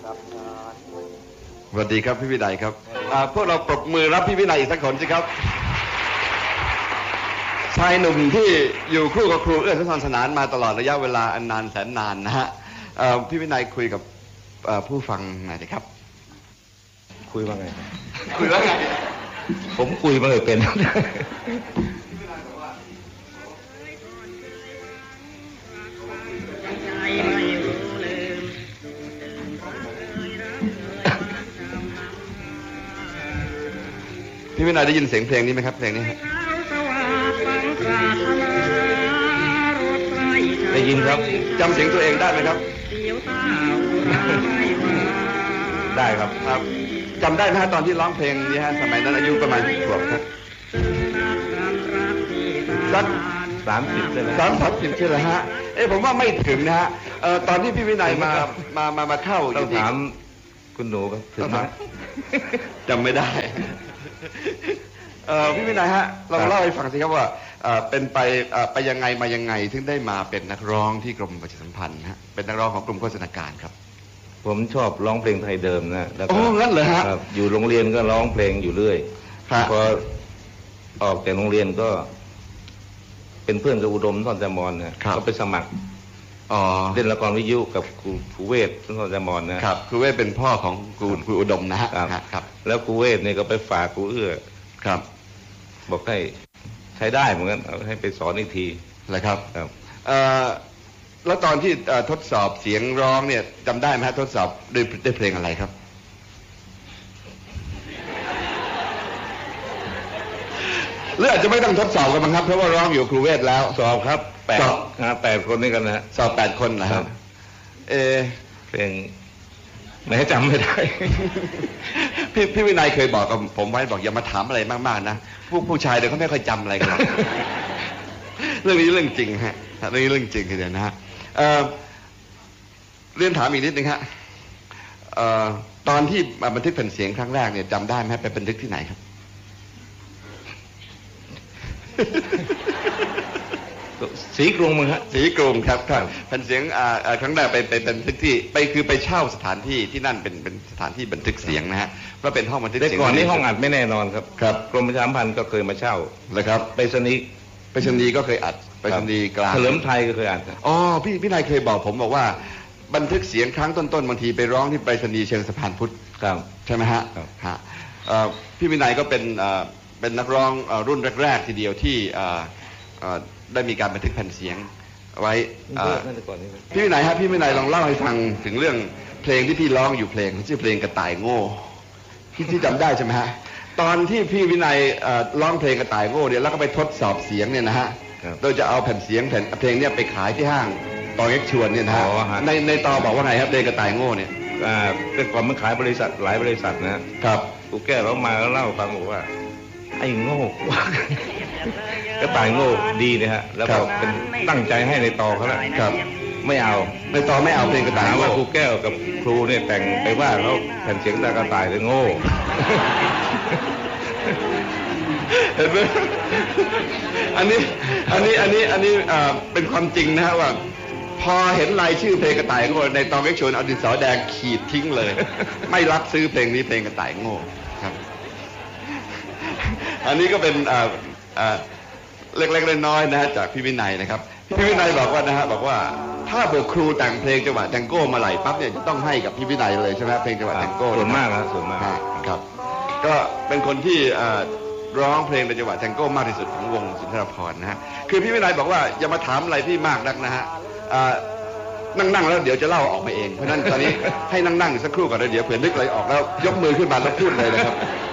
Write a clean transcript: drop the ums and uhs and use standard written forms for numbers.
สวัสดีครับพี่วินัยครับพวกเราปรบมือรับพี่วินัยอีกสักคนสิครับชายหนุ่มที่อยู่คู่กับครูเอื้อสุนทรสนานมาตลอดระยะเวลาอันนานแสนนานนะฮะพี่วินัยคุยกับผู้ฟังหน่อยสิครับคุยว่าไงคุยว่าไงผมคุยมาเลยเป็นพี่วินัยได้ยินเสียงเพลงนี้ไหมครับเพลงนี้ได้ยินครับจำเสียงตัวเองได้ไหมครับได้ครับจำได้ไหมตอนที่ร้องเพลงนี้ฮะสมัยนั้นอายุประมาณกี่ขวบครับสัก 30ใช่ไหม 30ใช่ไหมฮะผมว่าไม่ถึงนะฮะตอนที่พี่วินัยมาเข้าต้องถามคุณหนูครับถึงไหมจำไม่ได้พี่วินัยฮะลองเล่าให้ฟังสิครับว่าเป็นไปยังไงมายังไงถึงได้มาเป็นนักร้องที่กรมประชาสัมพันธ์ฮะเป็นนักร้องของกรมโฆษณาการครับผมชอบร้องเพลงไทยเดิมนะแล้วก็งั้นเหรอฮะอยู่โรงเรียนก็ร้องเพลงอยู่เรื่อยพอออกจากโรงเรียนก็เป็นเพื่อนกับอุดมท่อนจามอนนะก็ไปสมัครเล่นละครวิทยุกับครูเวทท่อนจามอนนะครับครูเวทเป็นพ่อของครูอุดมนะฮะครับแล้วครูเวทเนี่ยก็ไปฝากครูเอื้อครับบอกให้ใช้ได้เหมือนกันให้ไปสอนอีกทีเลยครับแล้วตอนที่ทดสอบเสียงร้องเนี่ยจำได้ไหมฮะทดสอบด้วยเพลงอะไรครับหรืออาจจะไม่ต้องทดสอบกันมั้งครับเพราะว่าร้องอยู่ครูเวทแล้วสอบครับ8 คนนี่กันนะสอบ8 คนนะครับเพลงไหนจำไม่ได้พี่วินัยเคยบอกกับผมไว้บอกอย่ามาถามอะไรมากๆนะผู้ชายเดี๋ยวเขาไม่ค่อยจำอะไรกันเรื่องนี้เรื่องจริงฮะเรื่องนี้เรื่องจริงทีเดียวนะฮะเรื่องถามอีกนิดนึงฮะตอนที่บันทึกแผ่นเสียงครั้งแรกเนี่ยจำได้ไหมไปบันทึกที่ไหนครับสีกรุงมึงฮะสีกรุงครับแผ่นเสียงครั้งแรกไปบันทึกที่คือไปเช่าสถานที่ที่นั่นเป็นสถานที่บันทึกเสียงนะฮะเพราะเป็นห้องบันทึกเสียงก่อนนี้ห้องอัดไม่แน่นอนครับกรมประชาสัมพันธ์ก็เคยมาเช่าเลยครับไปสนีก็เคยอัดไปสนีกลางเฉลิมไทยก็เคยอัดพี่นายเคยบอกผมบอกว่าบันทึกเสียงครั้งต้นๆบางทีไปร้องที่ไปสนีเชิงสะพานพุทธใช่ไหมฮะพี่วินัยก็เป็นนักร้องรุ่นแรกๆทีเดียวที่ได้มีการบันทึกแผ่นเสียงไว้พี่วินัยฮะพี่วินัยลองเล่าให้ฟังถึงเรื่องเพลงที่พี่ร้องอยู่เพลงชื่อเพลงกระต่ายโง่ที่จำได้ใช่ไหมฮะตอนที่พี่วินัยร้องเพลงกระต่ายโง่เนี่ยแล้วก็ไปทดสอบเสียงเนี่ยนะฮะโดยจะเอาแผ่นเสียงเพลงเนี่ยไปขายที่ห้างตอเอ็กชวนเนี่ยนะฮะในตอบอกว่าไงครับเพลงกระต่ายโง่เนี่ยแต่ก่อนมันขายบริษัทหลายบริษัทนะครับครูแก้วเรามาแล้วเล่าฟังบอกว่าไอ้โง่กระต่ายโง่ดีนะฮะแล้วก็เป็นตั้งใจให้ในตอเขาแล้วไม่เอาในตอไม่เอาเพลงกระต่ายว่าครูแก้วกับครูเนี่ยแต่งไปว่าเขาแผ่นเสียงกระต่ายเลยโง่เห็นไหมอันนี้เป็นความจริงนะฮะว่าพอเห็นรายชื่อเพลงกระต่ายโง่ในตอเอ็กชวนเอาดินสอแดงขีดทิ้งเลยไม่รับซื้อเพลงนี้เพลงกระต่ายโง่ครับอันนี้ก็เป็นเล็กๆน้อยๆนะฮะจากพี่วินัยนะครับพี่วินัยบอกว่านะฮะบอกว่าถ้าเบิกครูแต่งเพลงจังหวะแตงโก้มาไหลปั๊บเนี่ยจะต้องให้กับพี่วินัยเลยใช่ไหมเพลงจังหวะแตงโก้ส่วนมากครับก็เป็นคนที่ร้องเพลงในจังหวะแตงโก้มากที่สุดของวงสุนทรภรณ์นะฮะคือพี่วินัยบอกว่าอย่ามาถามอะไรพี่มากนักนะฮะนั่งแล้วเดี๋ยวจะเล่าออกมาเองเพราะนั้นตอนนี้ให้นั่งสักครู่ก่อนแล้วเดี๋ยวเผื่อนึกอะไรออกแล้วยกมือขึ้นมาแล้วพูดเลยนะครับ